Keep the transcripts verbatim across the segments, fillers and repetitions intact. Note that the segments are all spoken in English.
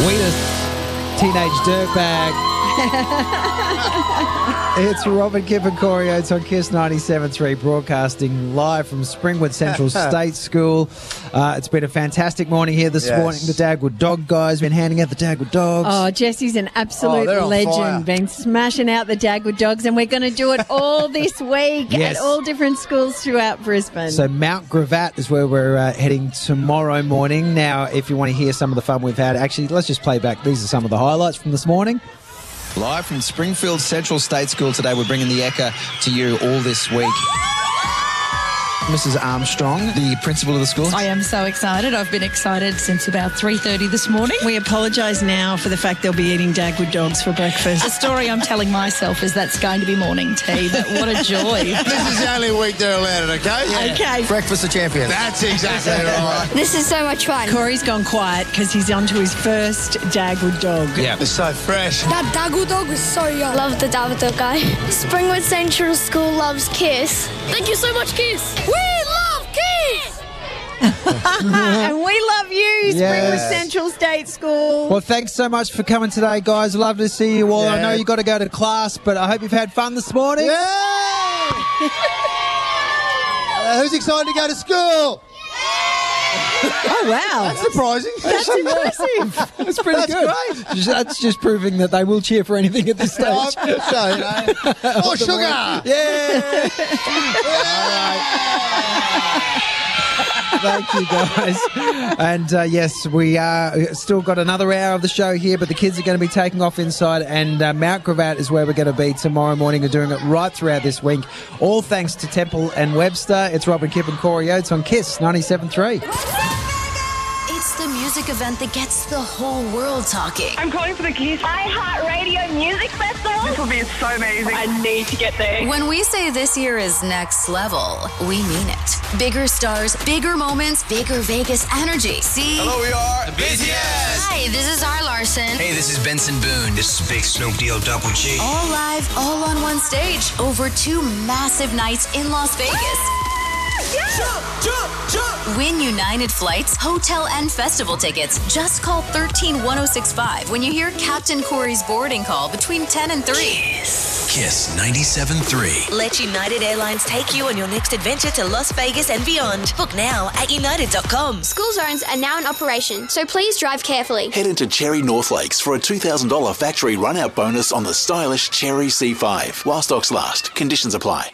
Wheatus, Teenage Dirtbag. It's Robin, Kip and Corey Oates on Kiss ninety-seven point three, broadcasting live from Springwood Central State School. Uh, it's been a fantastic morning here this Yes. morning. The Dagwood Dog guys been handing out the Dagwood Dogs. Oh, Jesse's an absolute Oh, they're on fire. legend. Been smashing out the Dagwood Dogs, and we're going to do it all this week Yes. at all different schools throughout Brisbane. So Mount Gravatt is where we're uh, heading tomorrow morning. Now, if you want to hear some of the fun we've had, actually, let's just play back. These are some of the highlights from this morning. Live from Springfield Central State School today, we're bringing the Ekka to you all this week. Missus Armstrong, the principal of the school. I am so excited. I've been excited since about three thirty this morning. We apologise now for the fact they'll be eating Dagwood Dogs for breakfast. The story I'm telling myself is that's going to be morning tea, but what a joy. This is the only week they're allowed it, okay? Okay. Breakfast of champions. That's exactly right. This is so much fun. Corey's gone quiet because he's onto his first Dagwood Dog. Yeah. It's so fresh. That Dagwood Dog was so young. Love the Dagwood Dog guy. Springwood Central School loves Kiss. Thank you so much, Kiss. We love Kiss! and we love you, Springwood Yes. Central State School. Well, thanks so much for coming today, guys. Love to see you all. I Yeah. know you got to go to class, but I hope you've had fun this morning. Yeah! uh, who's excited to go to school? Oh, wow. That's surprising. That's impressive. That's pretty That's good. great. Just- That's just proving that they will cheer for anything at this stage. Oh, so, you know. More sugar. Yeah. Thank you, guys. And uh, yes, we uh, still got another hour of the show here, but the kids are going to be taking off inside, and uh, Mount Gravatt is where we're going to be tomorrow morning. We're doing it right throughout this week. All thanks to Temple and Webster. It's Robin, Kip and Corey Oates on Kiss ninety-seven point three. It's the music event that gets the whole world talking. I'm calling for the Kiss iHeartRadio Music Festival. This will be so amazing. I need to get there. When we say this year is next level, we mean it. Bigger stars, bigger moments, bigger Vegas energy. See? Hello, we are the B T S. Hi, this is R. Larson. Hey, this is Benson Boone. This is Big Snoop Deal Double G. All live, all on one stage, over two massive nights in Las Vegas. Jump, jump, jump. Win United Flights, hotel, and festival tickets. Just call one three one oh six five when you hear Captain Corey's boarding call between ten and three. Kiss. Kiss ninety-seven point three. Let United Airlines take you on your next adventure to Las Vegas and beyond. Book now at united dot com. School zones are now in operation, so please drive carefully. Head into Cherry North Lakes for a two thousand dollars factory run-out bonus on the stylish Cherry C five. While stocks last, conditions apply.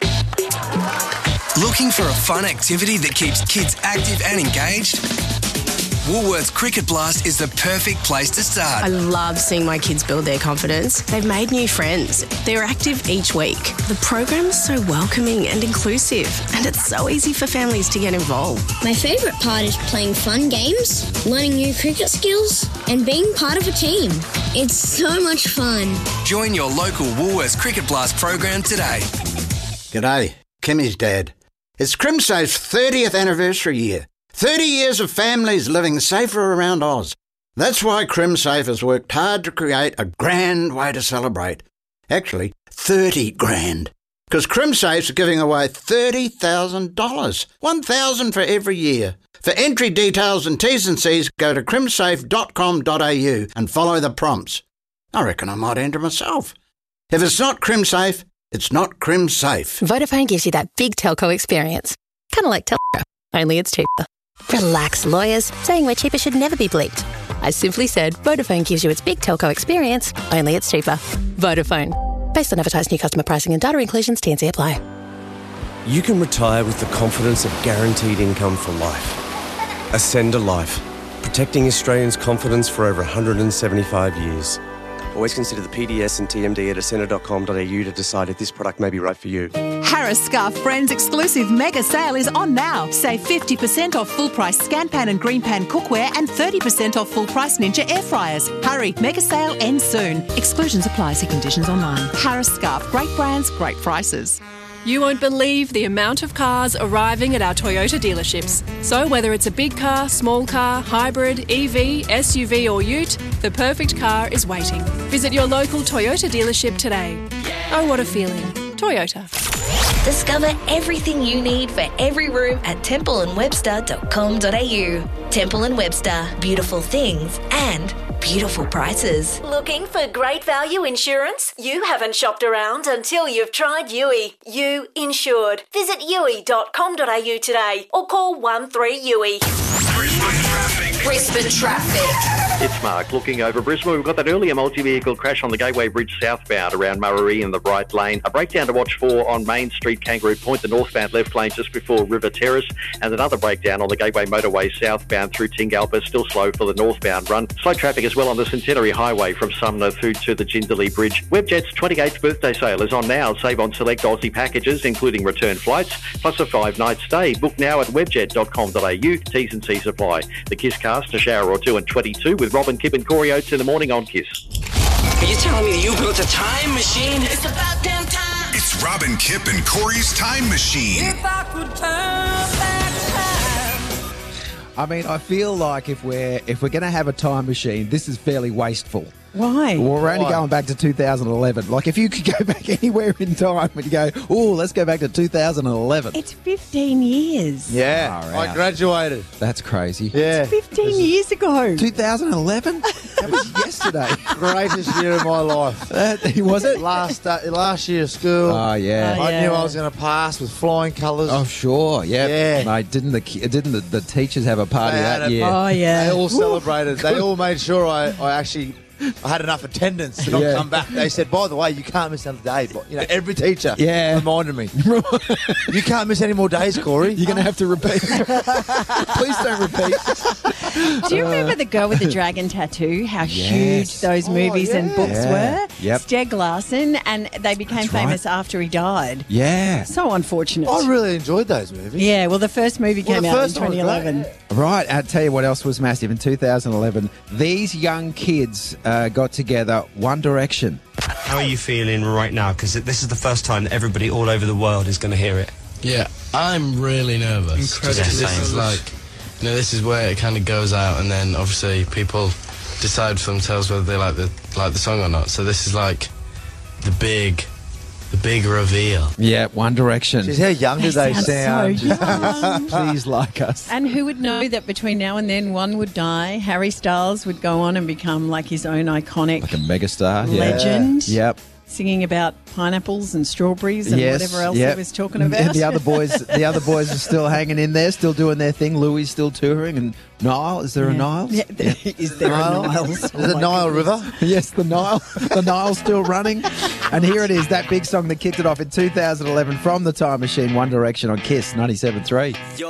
Looking for a fun activity that keeps kids active and engaged? Woolworths Cricket Blast is the perfect place to start. I love seeing my kids build their confidence. They've made new friends. They're active each week. The program's so welcoming and inclusive, and it's so easy for families to get involved. My favourite part is playing fun games, learning new cricket skills, and being part of a team. It's so much fun. Join your local Woolworths Cricket Blast program today. G'day, Kimmy's dad. It's CrimSafe's thirtieth anniversary year. thirty years of families living safer around Oz. That's why CrimSafe has worked hard to create a grand way to celebrate. Actually, thirty grand. Because CrimSafe's giving away thirty thousand dollars. one thousand dollars for every year. For entry details and T's and C's, go to crimsafe dot com dot a u and follow the prompts. I reckon I might enter myself. If it's not CrimSafe, it's not CrimSafe. Vodafone gives you that big telco experience. Kind of like telco, only it's cheaper. Relax, lawyers. Saying we're cheaper should never be bleeped. I simply said Vodafone gives you its big telco experience, only it's cheaper. Vodafone. Based on advertised new customer pricing and data inclusions, T and C apply. You can retire with the confidence of guaranteed income for life. Ascend a Life. Protecting Australians' confidence for over one hundred seventy-five years. Always consider the P D S and T M D at ascender dot com dot a u to decide if this product may be right for you. Harris Scarf Friends exclusive mega sale is on now. Save fifty percent off full price Scan Pan and Green Pan cookware and thirty percent off full price Ninja air fryers. Hurry, mega sale ends soon. Exclusions apply. See conditions online. Harris Scarf, great brands, great prices. You won't believe the amount of cars arriving at our Toyota dealerships. So whether it's a big car, small car, hybrid, E V, S U V or ute, the perfect car is waiting. Visit your local Toyota dealership today. Oh, what a feeling. Toyota. Discover everything you need for every room at temple and webster dot com dot a u. Temple and Webster, beautiful things and beautiful prices. Looking for great value insurance? You haven't shopped around until you've tried U I. You Insured. Visit u i dot com dot a u today or call one three U I. Brisbane traffic. It's Mark looking over Brisbane. We've got that earlier multi-vehicle crash on the Gateway Bridge southbound around Murray in the right lane. A breakdown to watch for on Main Street, Kangaroo Point, the northbound left lane just before River Terrace. And another breakdown on the Gateway Motorway southbound through Tingalpa, still slow for the northbound run. Slow traffic as well on the Centenary Highway from Sumner through to the Jindalee Bridge. Webjet's twenty-eighth birthday sale is on now. Save on select Aussie packages, including return flights, plus a five-night stay. Book now at webjet dot com dot a u. T's and C's apply. The Kiss Cast, a shower or two and twenty-two with Robin, Kip and Corey Oates in the morning on Kiss. Are you telling me that you built a time machine? It's about damn time. It's Robin, Kip and Corey's Time Machine. If I could turn back time. I mean, I feel like if we're if we're going to have a time machine, this is fairly wasteful. Why? Well, we're only Why? going back to two thousand eleven. Like, if you could go back anywhere in time and you go, oh, let's go back to two thousand eleven. It's fifteen years. Yeah, Far I out. graduated. That's crazy. Yeah. fifteen years ago. two thousand eleven? That was yesterday. Greatest year of my life. That, was it? Last uh, last year of school. Oh, yeah. Oh, I yeah. knew I was going to pass with flying colours. Oh, sure. Yeah. Yeah. Mate, didn't the ki- didn't the, the teachers have a party They had that a- year? Oh, yeah. They all Ooh. celebrated. They all made sure I, I actually I had enough attendance to not Yeah. come back. They said, by the way, you can't miss another day. But, you know, every teacher Yeah. reminded me, you can't miss any more days, Corey. You're going to have to repeat. Please don't repeat. Do you remember the girl with the dragon tattoo? How Yes. huge those movies Oh, and yeah. books Yeah. were? Yep. Steg Larsen, and they became That's right. famous after he died. Yeah. So unfortunate. I really enjoyed those movies. Yeah, well, the first movie Well, came the out in first one was twenty eleven. great. Right, I'll tell you what else was massive. In two thousand eleven, these young kids uh, got together, One Direction. How are you feeling right now? Because this is the first time that everybody all over the world is going to hear it. Yeah, I'm really nervous. Incredibly Just 'cause this nervous. is like, you know, this is where it kind of goes out, and then obviously people decide for themselves whether they like the like the song or not. So this is like the big, the big reveal. Yeah, One Direction. Jeez, how young do they sound sound? so young. Please like us. And who would know that between now and then one would die? Harry Styles would go on and become like his own iconic Like a megastar. Yeah. legend. Yep. Singing about pineapples and strawberries and Yes, whatever else yep. he was talking And about. the other boys, the other boys are still hanging in there, still doing their thing. Louis still touring, and Nile. Is there a Niles? Yeah, is there Nile? a Niles? Is it Nile River? Yes, the Nile. The Nile's still running. And here it is, that big song that kicked it off in two thousand eleven from the Time Machine, One Direction on Kiss ninety-seven point three.